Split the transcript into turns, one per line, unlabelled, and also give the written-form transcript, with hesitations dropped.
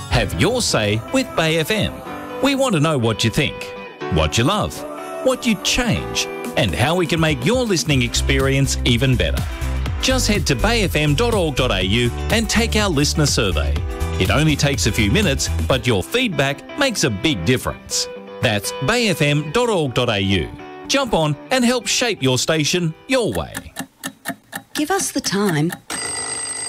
Have your say with Bay FM. We want to know what you think, what you love, what you'd change, and how we can make your listening experience even better. Just head to bayfm.org.au and take our listener survey. It only takes a few minutes, but your feedback makes a big difference. That's bayfm.org.au. Jump on and help shape your station your way.
Give us the time